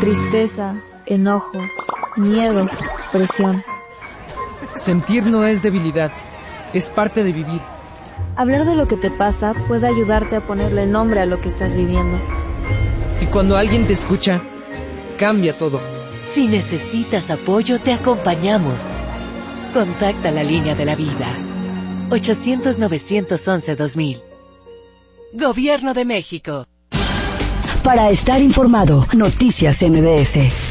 tristeza, enojo, miedo, presión. Sentir no es debilidad, es parte de vivir. Hablar de lo que te pasa puede ayudarte a ponerle nombre a lo que estás viviendo. Y cuando alguien te escucha, cambia todo. Si necesitas apoyo, te acompañamos. Contacta la línea de la vida. 800-911-2000. Gobierno de México. Para estar informado, Noticias MBS.